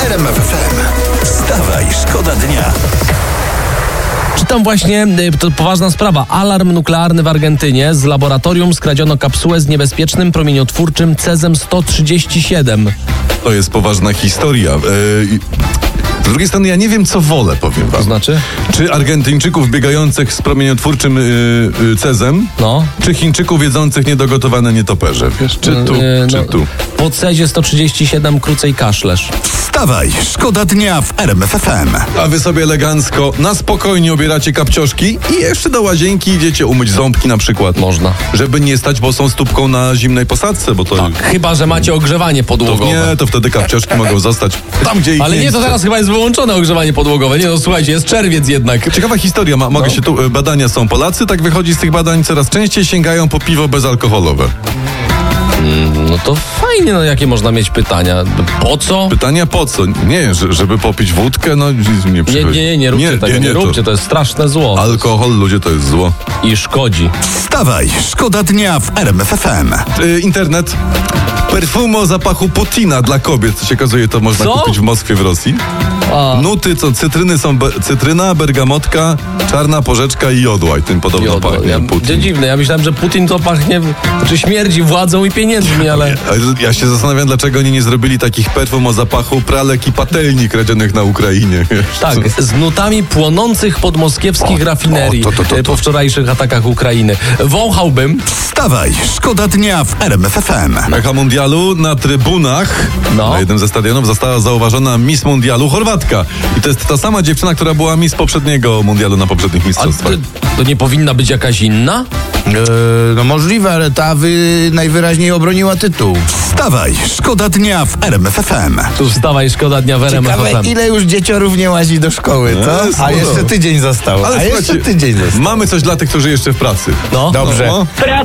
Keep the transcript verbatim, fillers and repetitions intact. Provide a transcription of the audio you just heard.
R M F F M. Wstawaj, szkoda dnia. Czytam właśnie, to poważna sprawa, alarm nuklearny w Argentynie. Z laboratorium skradziono kapsułę z niebezpiecznym promieniotwórczym cezem sto trzydzieści siedem. To jest poważna historia. Yy, z drugiej strony ja nie wiem, co wolę, powiem wam. To znaczy? Czy Argentyńczyków biegających z promieniotwórczym yy, yy, cezem, No. czy Chińczyków jedzących niedogotowane nietoperze, wiesz? Czy tu, Yy, czy no, tu? Po cezie sto trzydzieści siedem krócej kaszlesz. Wstawaj, szkoda dnia w R M F F M. A wy sobie elegancko, na spokojnie obieracie kapcioszki i jeszcze do łazienki idziecie umyć ząbki na przykład. Można. Żeby nie stać bosą stópką na zimnej posadzce, bo to... Tak. Chyba że macie ogrzewanie To podłogowe. nie, to wtedy kapcioszki mogą zostać tam, gdzie ich Ale nie, to miejsce. teraz chyba jest wyłączone ogrzewanie podłogowe. Nie no, słuchajcie, jest czerwiec jednak. Ciekawa historia, ma, mogę No. się tu, e, badania są. Polacy, tak wychodzi z tych badań, coraz częściej sięgają po piwo bezalkoholowe. No to fajnie, no jakie można mieć pytania? Po co? Pytania po co? Nie, że, żeby popić wódkę, no nie Nie, przychodzi. nie, nie róbcie tego, nie, róbcie, to jest straszne zło. Alkohol, ludzie, to jest zło. I szkodzi. Wstawaj, szkoda dnia w R M F F M. Y, internet. Perfumo o zapachu Putina dla kobiet. Co się okazuje, to można Co? kupić w Moskwie, w Rosji. A, Nuty, co cytryny są be, cytryna, bergamotka, czarna porzeczka i jodła. I tym podobno jodło. pachnie Ja, Putin. dziwne, ja myślałem, że Putin to pachnie, czy śmierdzi władzą i pieniędzmi, ale... A Ja się zastanawiam, dlaczego oni nie zrobili takich perfum o zapachu pralek i patelni kradzionych na Ukrainie. wiesz, Tak, co? z nutami płonących podmoskiewskich O, rafinerii o, to, to, to, to. po wczorajszych atakach Ukrainy. Wąchałbym. Wstawaj, szkoda dnia w R M F F M. Echa Mundialu na trybunach No. na jednym ze stadionów została zauważona Miss Mundialu Chorwatka. I to jest ta sama dziewczyna, która była Miss poprzedniego Mundialu na poprzednich A mistrzostwach. to, to nie powinna być jakaś inna? Eee, no możliwe, ale ta wy najwyraźniej obroniła tytuł. Wstawaj, szkoda dnia w R M F F M. Tu wstawaj, szkoda dnia w R M F F Ciekawe, M. ile już dzieciorów nie łazi do szkoły, No, co? A sporo. jeszcze tydzień został. Ale A jeszcze słuchajcie, tydzień został. mamy coś dla tych, którzy jeszcze w pracy. No. Dobrze. No.